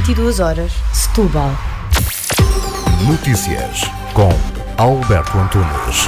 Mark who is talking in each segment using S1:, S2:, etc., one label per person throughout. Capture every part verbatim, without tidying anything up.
S1: vinte e duas horas, Setúbal.
S2: Notícias com Alberto Antunes.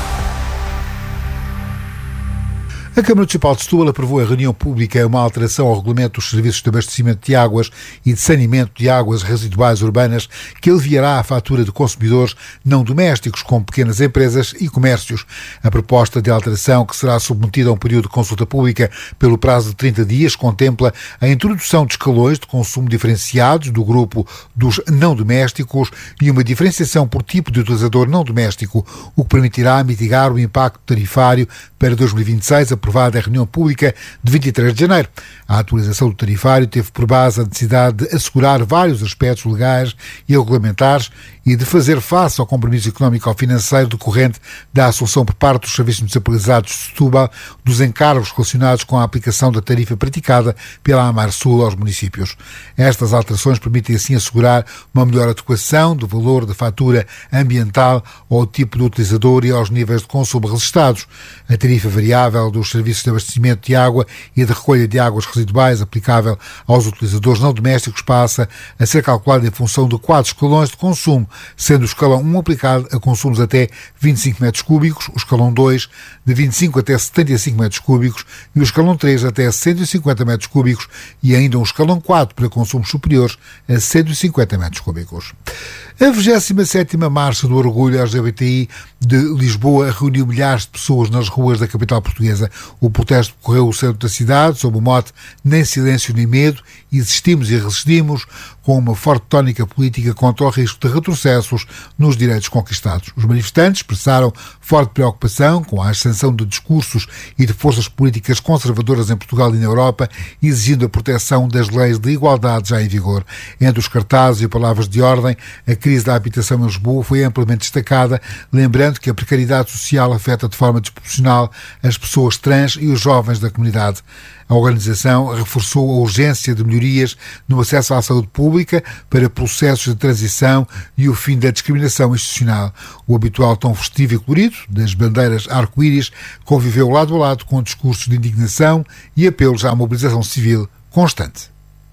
S2: A Câmara Municipal de Setúbal aprovou em reunião pública uma alteração ao regulamento dos serviços de abastecimento de águas e de saneamento de águas residuais urbanas que aliviará a fatura de consumidores não domésticos, como pequenas empresas e comércios. A proposta de alteração, que será submetida a um período de consulta pública pelo prazo de trinta dias, contempla a introdução de escalões de consumo diferenciados do grupo dos não domésticos e uma diferenciação por tipo de utilizador não doméstico, o que permitirá mitigar o impacto tarifário para dois mil e vinte e seis, aprovada em reunião pública de vinte e três de janeiro. A atualização do tarifário teve por base a necessidade de assegurar vários aspectos legais e regulamentares e de fazer face ao compromisso económico-financeiro decorrente da assunção por parte dos serviços municipalizados de Setúbal dos encargos relacionados com a aplicação da tarifa praticada pela AMAR Sul aos municípios. Estas alterações permitem assim assegurar uma melhor adequação do valor da fatura ambiental ao tipo de utilizador e aos níveis de consumo registados. A tarifa variável dos serviços de abastecimento de água e de recolha de águas residuais aplicável aos utilizadores não domésticos passa a ser calculada em função de quatro escalões de consumo, sendo o escalão um aplicado a consumos até vinte e cinco metros cúbicos, o escalão dois de vinte e cinco até setenta e cinco metros cúbicos e o escalão três até cento e cinquenta metros cúbicos e ainda um escalão quatro para consumos superiores a cento e cinquenta metros cúbicos. A vigésima sétima Marcha do Orgulho L G B T I de Lisboa reuniu milhares de pessoas nas ruas da capital portuguesa. O protesto percorreu o centro da cidade sob o mote "Nem silêncio nem medo, existimos e resistimos", com uma forte tónica política contra o risco de retrocessos nos direitos conquistados. Os manifestantes expressaram forte preocupação com a ascensão de discursos e de forças políticas conservadoras em Portugal e na Europa, exigindo a proteção das leis de igualdade já em vigor. Entre os cartazes e palavras de ordem, a crise da habitação em Lisboa foi amplamente destacada, lembrando que a precariedade social afeta de forma desproporcional as pessoas trans e os jovens da comunidade. A organização reforçou a urgência de melhorias no acesso à saúde pública para processos de transição e o fim da discriminação institucional. O habitual tom festivo e colorido das bandeiras arco-íris conviveu lado a lado com discursos de indignação e apelos à mobilização civil constante.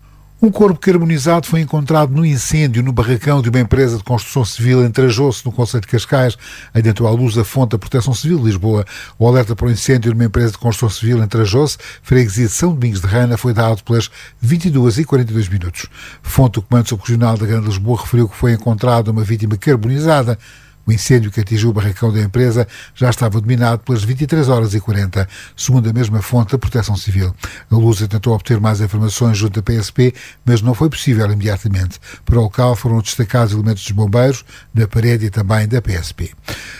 S2: Um corpo carbonizado foi encontrado no incêndio no barracão de uma empresa de construção civil em Trajouce, no concelho de Cascais, adentrou à luz da fonte da Proteção Civil de Lisboa. O alerta para o incêndio numa empresa de construção civil em Trajouce, freguesia de São Domingos de Rana, foi dado pelas vinte e duas e quarenta e dois minutos. Fonte do Comando Subregional da Grande Lisboa referiu que foi encontrada uma vítima carbonizada. O incêndio que atingiu o barracão da empresa já estava dominado pelas vinte e três horas e quarenta, segundo a mesma fonte da Proteção Civil. A Lusa tentou obter mais informações junto da P S P, mas não foi possível imediatamente. Para o local foram destacados elementos dos bombeiros, da parede e também da P S P.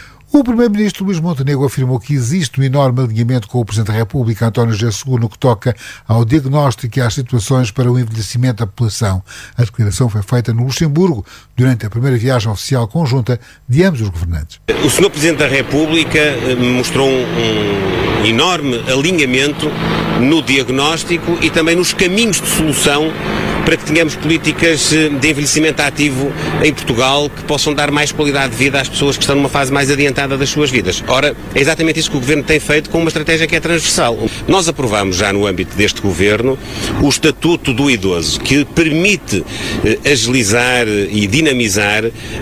S2: O Primeiro-Ministro Luís Montenegro afirmou que existe um enorme alinhamento com o Presidente da República, António José Seguro, no que toca ao diagnóstico e às situações para o envelhecimento da população. A declaração foi feita no Luxemburgo durante a primeira viagem oficial conjunta de ambos os governantes.
S3: O senhor Presidente da República mostrou um, um enorme alinhamento no diagnóstico e também nos caminhos de solução para que tenhamos políticas de envelhecimento ativo em Portugal que possam dar mais qualidade de vida às pessoas que estão numa fase mais adiantada das suas vidas. Ora, é exatamente isso que o Governo tem feito com uma estratégia que é transversal. Nós aprovamos já no âmbito deste Governo o Estatuto do Idoso, que permite eh, agilizar e dinamizar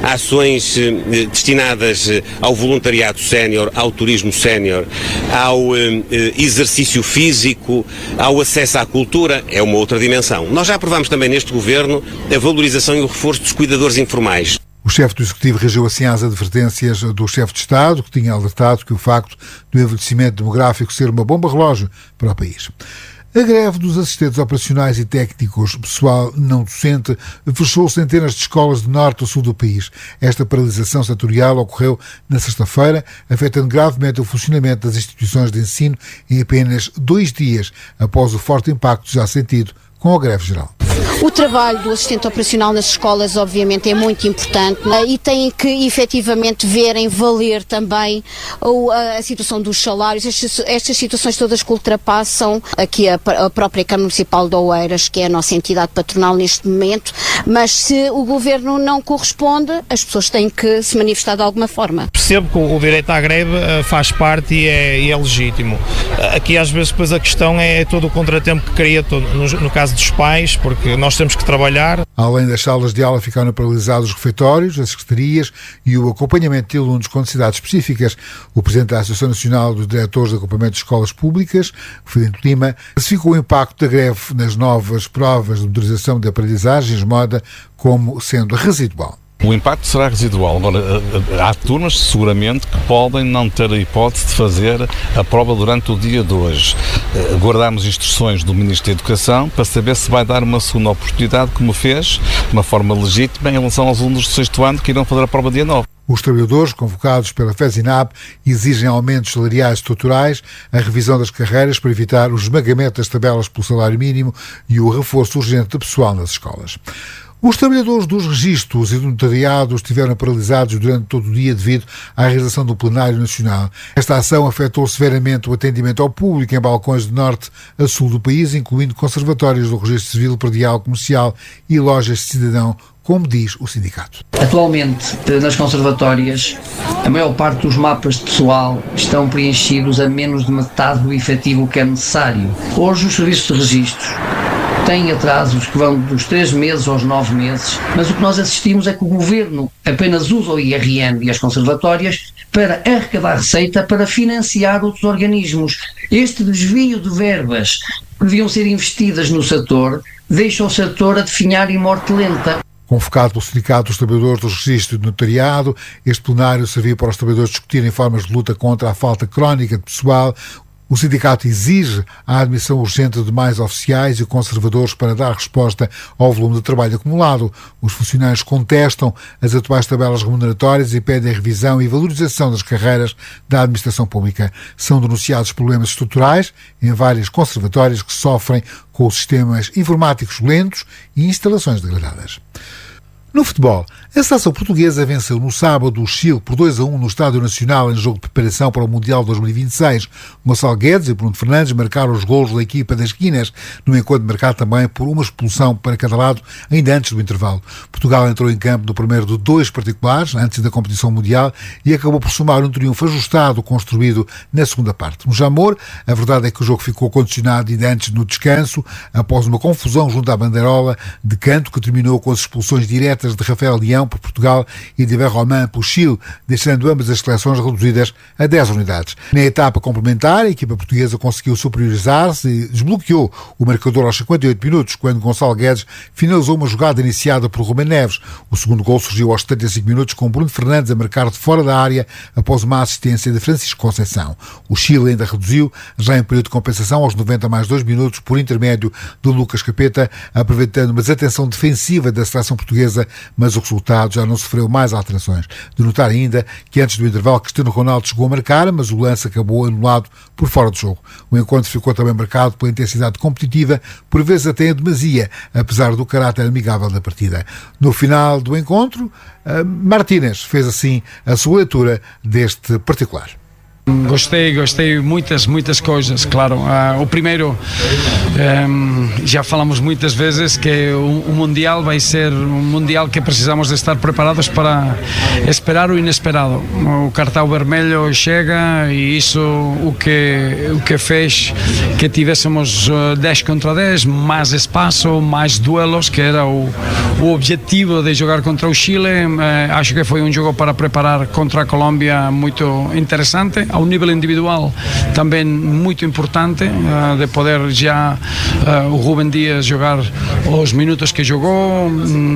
S3: ações eh, destinadas eh, ao voluntariado sénior, ao turismo sénior, ao eh, exercício físico, ao acesso à cultura. É uma outra dimensão. Nós já aprovamos também neste Governo a valorização e o reforço dos cuidadores informais.
S2: O chefe do Executivo reagiu assim às advertências do chefe de Estado, que tinha alertado que o facto do envelhecimento demográfico ser uma bomba relógio para o país. A greve dos assistentes operacionais e técnicos, pessoal não docente, fechou centenas de escolas de norte a sul do país. Esta paralisação setorial ocorreu na sexta-feira, afetando gravemente o funcionamento das instituições de ensino em apenas dois dias, após o forte impacto já sentido com a greve geral.
S4: O trabalho do assistente operacional nas escolas, obviamente, é muito importante, né? E tem que, efetivamente, verem valer também a, a situação dos salários, estas, estas situações todas que ultrapassam aqui a, a própria Câmara Municipal de Oeiras, que é a nossa entidade patronal neste momento, Mas se o governo não corresponde, as pessoas têm que se manifestar de alguma forma.
S5: Percebo que o direito à greve faz parte e é, e é legítimo. Aqui às vezes depois a questão é todo o contratempo que cria, todo, no, no caso dos pais, porque nós temos que trabalhar.
S2: Além das salas de aula, ficaram paralisados os refeitórios, as secretarias e o acompanhamento de alunos com necessidades específicas. O presidente da Associação Nacional dos Diretores de Acompanhamento de Escolas Públicas, Filipe Lima, classificou o impacto da greve nas novas provas de motorização de aprendizagens moda como sendo residual.
S6: O impacto será residual. Agora, há turmas, seguramente, que podem não ter a hipótese de fazer a prova durante o dia de hoje. Guardamos instruções do Ministro da Educação para saber se vai dar uma segunda oportunidade, como fez, de uma forma legítima, em relação aos alunos do sexto ano que irão fazer a prova dia nove.
S2: Os trabalhadores, convocados pela FESINAB, exigem aumentos salariais estruturais, a revisão das carreiras para evitar o esmagamento das tabelas pelo salário mínimo e o reforço urgente de pessoal nas escolas. Os trabalhadores dos registros e do notariado estiveram paralisados durante todo o dia devido à realização do plenário nacional. Esta ação afetou severamente o atendimento ao público em balcões de norte a sul do país, incluindo conservatórios do registro civil, predial, comercial e lojas de cidadão, como diz o sindicato.
S7: Atualmente, nas conservatórias, a maior parte dos mapas de pessoal estão preenchidos a menos de metade do efetivo que é necessário. Hoje, os serviços de registros têm atrasos que vão dos três meses aos nove meses, mas o que nós assistimos é que o governo apenas usa o I R N e as conservatórias para arrecadar receita para financiar outros organismos. Este desvio de verbas que deviam ser investidas no setor deixa o setor a definhar em morte lenta.
S2: Convocado pelo Sindicato dos Trabalhadores do Registro e do Notariado, este plenário serviu para os trabalhadores discutirem formas de luta contra a falta crónica de pessoal. O sindicato exige a admissão urgente de mais oficiais e conservadores para dar resposta ao volume de trabalho acumulado. Os funcionários contestam as atuais tabelas remuneratórias e pedem a revisão e valorização das carreiras da administração pública. São denunciados problemas estruturais em várias conservatórias que sofrem com os sistemas informáticos lentos e instalações degradadas. No futebol, a seleção portuguesa venceu no sábado o Chile por dois a um no Estádio Nacional em jogo de preparação para o Mundial dois mil e vinte e seis. Gonçalo Guedes e Bruno Fernandes marcaram os golos da equipa das Guinas, no encontro marcado também por uma expulsão para cada lado, ainda antes do intervalo. Portugal entrou em campo no primeiro de dois particulares, antes da competição mundial, e acabou por somar um triunfo ajustado construído na segunda parte. No Jamor, a verdade é que o jogo ficou condicionado ainda antes no descanso, após uma confusão junto à bandeirola de canto que terminou com as expulsões diretas de Rafael Leão por Portugal e de Iber Romain pelo Chile, deixando ambas as seleções reduzidas a dez unidades. Na etapa complementar, a equipa portuguesa conseguiu superiorizar-se e desbloqueou o marcador aos cinquenta e oito minutos, quando Gonçalo Guedes finalizou uma jogada iniciada por Rubem Neves. O segundo gol surgiu aos setenta e cinco minutos, com Bruno Fernandes a marcar de fora da área após uma assistência de Francisco Conceição. O Chile ainda reduziu, já em período de compensação, aos noventa mais dois minutos, por intermédio de Lucas Capeta, aproveitando uma desatenção defensiva da seleção portuguesa, mas o resultado já não sofreu mais alterações. De notar ainda que antes do intervalo Cristiano Ronaldo chegou a marcar, mas o lance acabou anulado por fora do jogo. O encontro ficou também marcado pela intensidade competitiva, por vezes até em demasia, apesar do caráter amigável da partida. No final do encontro, Martínez fez assim a sua leitura deste particular.
S8: Gostei, gostei muitas, muitas coisas, claro. Uh, o primeiro, um, já falamos muitas vezes que o, o Mundial vai ser um Mundial que precisamos de estar preparados para esperar o inesperado. O cartão vermelho chega e isso o que, o que fez que tivéssemos uh, dez contra dez, mais espaço, mais duelos, que era o, o objetivo de jogar contra o Chile. Uh, acho que foi um jogo para preparar contra a Colômbia muito interessante. Ao nível individual também muito importante, uh, de poder já uh, o Rubem Dias jogar os minutos que jogou.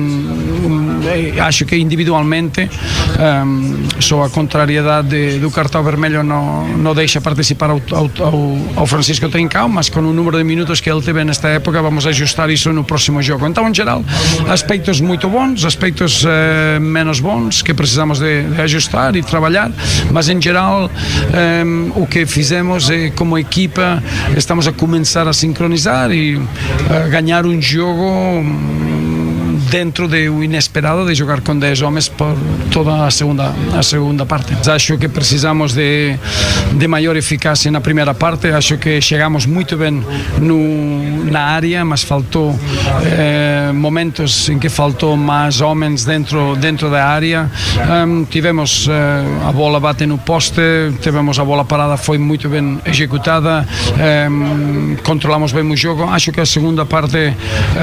S8: Um, acho que individualmente um, só a contrariedade do cartão vermelho não, não deixa participar ao, ao, ao Francisco Trincão, mas com o número de minutos que ele teve nesta época vamos ajustar isso no próximo jogo. Então, em geral, aspectos muito bons, aspectos uh, menos bons que precisamos de, de ajustar e trabalhar, mas em geral Um, o que fizemos é, como equipa, estamos a começar a sincronizar e a ganhar um jogo um, dentro do inesperado de jogar com dez homens por toda a segunda, a segunda parte. Acho que precisamos de, de maior eficácia na primeira parte, acho que chegamos muito bem no, na área, mas faltou eh, momentos em que faltou mais homens dentro, dentro da área. Um, tivemos uh, a bola bate no poste, tivemos a bola parada, foi muito bem executada, um, controlamos bem o jogo. Acho que a segunda parte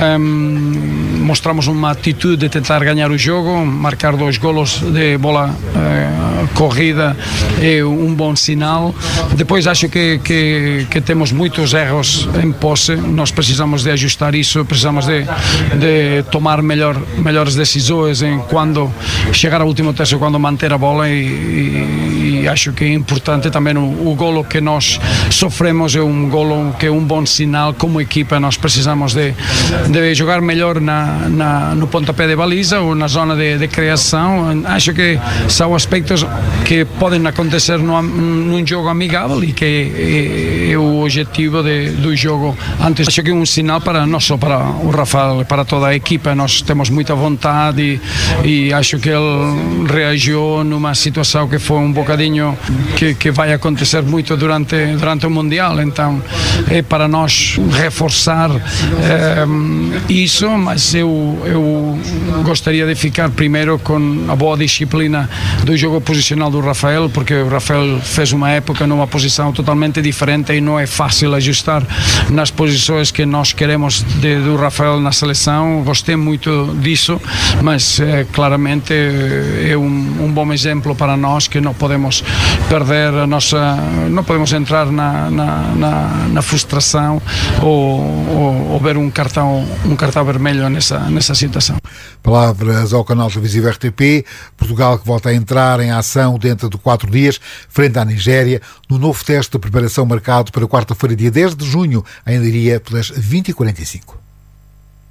S8: um, mostramos uma atitude de tentar ganhar o jogo, marcar dois golos de bola uh, corrida é um bom sinal. Depois acho que, que, que temos muitos erros em posse, nós precisamos de ajustar isso, precisamos de, de tomar melhor, melhores decisões em quando chegar ao último terço, quando manter a bola, e, e, e acho que é importante também o, o golo que nós sofremos, é um golo que é um bom sinal. Como equipa nós precisamos de, de jogar melhor na, na, no pontapé de baliza ou na zona de, de criação. Acho que são aspectos que podem acontecer no, num jogo amigável e que é, é o objetivo de, do jogo antes. Acho que é um sinal para não só para o Rafael, para toda a equipa. Nós temos muita vontade e, e acho que ele reagiu numa situação que foi um bocadinho que, que vai acontecer muito durante, durante o Mundial. Então é para nós reforçar eh, isso, mas eu, eu gostaria de ficar primeiro com a boa disciplina do jogo posicional do Rafael, porque o Rafael fez uma época numa posição totalmente diferente e não é fácil ajustar nas posições que nós queremos de, do Rafael na seleção. Gostei muito disso, mas eh, claramente é um, um bom exemplo para nós, que não podemos perder a nossa, não podemos entrar na, na, na, na frustração ou, ou, ou ver um cartão, um cartão vermelho nessa, nessa situação.
S2: Palavras ao canal televisivo R T P. Portugal que volta a entrar em ação dentro de quatro dias, frente à Nigéria, no novo teste de preparação marcado para quarta-feira, dia dez de junho, em Leiria, pelas vinte e quarenta e cinco.